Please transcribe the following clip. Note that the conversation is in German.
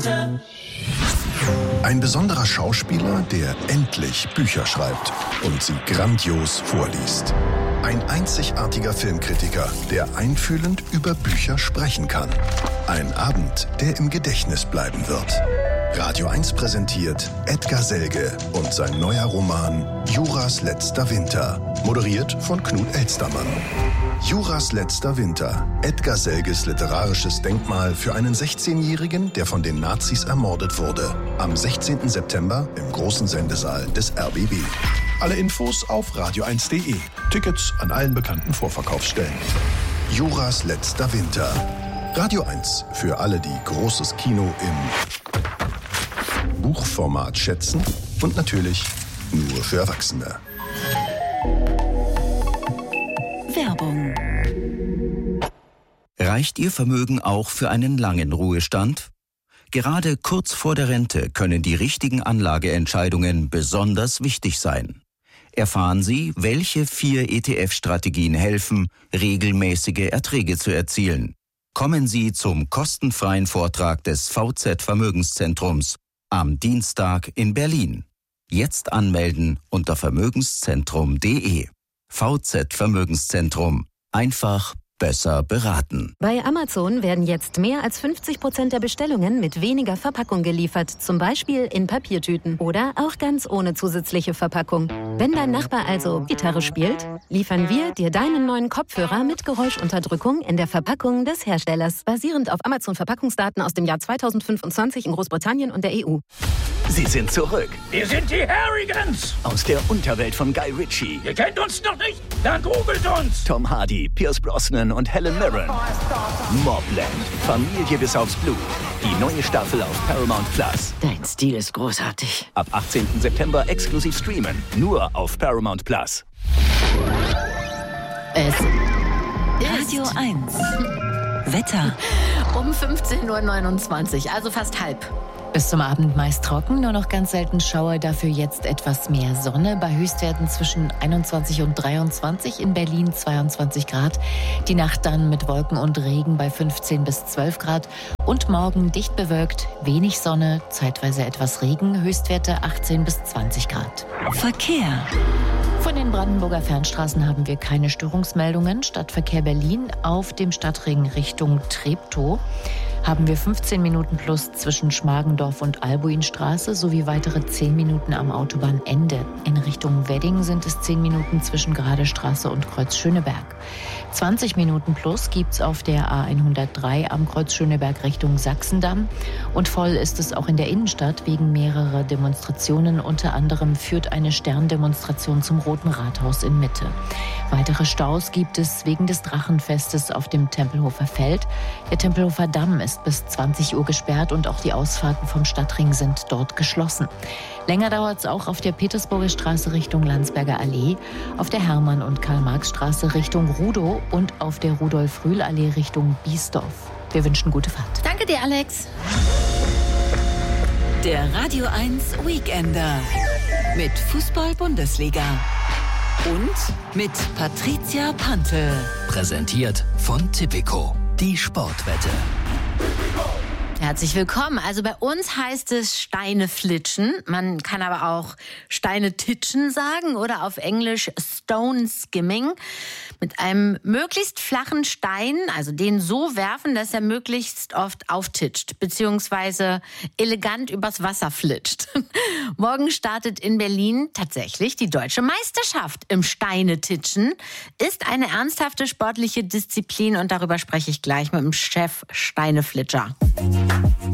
Tante. Ein besonderer Schauspieler, der endlich Bücher schreibt und sie grandios vorliest. Ein einzigartiger Filmkritiker, der einfühlend über Bücher sprechen kann. Ein Abend, der im Gedächtnis bleiben wird. Radio 1 präsentiert Edgar Selge und sein neuer Roman Juras letzter Winter, moderiert von Knut Elstermann. Juras letzter Winter, Edgar Selges literarisches Denkmal für einen 16-Jährigen, der von den Nazis ermordet wurde. Am 16. September im großen Sendesaal des RBB. Alle Infos auf radio1.de. Tickets an allen bekannten Vorverkaufsstellen. Juras letzter Winter. Radio 1 für alle, die großes Kino im Buchformat schätzen und natürlich nur für Erwachsene. Werbung. Reicht Ihr Vermögen auch für einen langen Ruhestand? Gerade kurz vor der Rente können die richtigen Anlageentscheidungen besonders wichtig sein. Erfahren Sie, welche 4 ETF-Strategien helfen, regelmäßige Erträge zu erzielen. Kommen Sie zum kostenfreien Vortrag des VZ Vermögenszentrums am Dienstag in Berlin. Jetzt anmelden unter vermögenszentrum.de. VZ Vermögenszentrum. Einfach besser beraten. Bei Amazon werden jetzt mehr als 50% der Bestellungen mit weniger Verpackung geliefert. Zum Beispiel in Papiertüten oder auch ganz ohne zusätzliche Verpackung. Wenn dein Nachbar also Gitarre spielt, liefern wir dir deinen neuen Kopfhörer mit Geräuschunterdrückung in der Verpackung des Herstellers. Basierend auf Amazon-Verpackungsdaten aus dem Jahr 2025 in Großbritannien und der EU. Sie sind zurück. Wir sind die Harrigans. Aus der Unterwelt von Guy Ritchie. Ihr kennt uns noch nicht? Dann googelt uns. Tom Hardy, Pierce Brosnan und Helen Mirren. Mobland. Familie bis aufs Blut. Die neue Staffel auf Paramount Plus. Dein Stil ist großartig. Ab 18. September exklusiv streamen. Nur auf Paramount Plus. Es Radio 1. Wetter. um 15:29 Uhr, also fast halb. Bis zum Abend meist trocken, nur noch ganz selten Schauer, dafür jetzt etwas mehr Sonne. Bei Höchstwerten zwischen 21 und 23, in Berlin 22 Grad. Die Nacht dann mit Wolken und Regen bei 15 bis 12 Grad. Und morgen dicht bewölkt, wenig Sonne, zeitweise etwas Regen, Höchstwerte 18 bis 20 Grad. Verkehr. Von den Brandenburger Fernstraßen haben wir keine Störungsmeldungen. Stadtverkehr Berlin auf dem Stadtring Richtung Treptow haben wir 15 Minuten plus zwischen Schmargendorf und Albuinstraße sowie weitere 10 Minuten am Autobahnende. In Richtung Wedding sind es 10 Minuten zwischen Gradestraße und Kreuz Schöneberg. 20 Minuten plus gibt's auf der A103 am Kreuz Schöneberg Richtung Sachsendamm. Und voll ist es auch in der Innenstadt wegen mehrerer Demonstrationen. Unter anderem führt eine Sterndemonstration zum Roten Rathaus in Mitte. Weitere Staus gibt es wegen des Drachenfestes auf dem Tempelhofer Feld. Der Tempelhofer Damm ist bis 20 Uhr gesperrt und auch die Ausfahrten vom Stadtring sind dort geschlossen. Länger dauert es auch auf der Petersburger Straße Richtung Landsberger Allee, auf der Hermann- und Karl-Marx-Straße Richtung Rudow und auf der Rudolf-Rühl-Allee Richtung Biesdorf. Wir wünschen gute Fahrt. Danke dir, Alex. Der Radio 1 Weekender mit Fußball-Bundesliga und mit Patricia Pantl. Präsentiert von Tipico, die Sportwette. Herzlich willkommen. Also bei uns heißt es Steine flitschen. Man kann aber auch Steine titschen sagen oder auf Englisch Stone Skimming. Mit einem möglichst flachen Stein, also den so werfen, dass er möglichst oft auftitscht, beziehungsweise elegant übers Wasser flitscht. Morgen startet in Berlin tatsächlich die deutsche Meisterschaft im Steinetitschen. Ist eine ernsthafte sportliche Disziplin und darüber spreche ich gleich mit dem Chef Steineflitscher.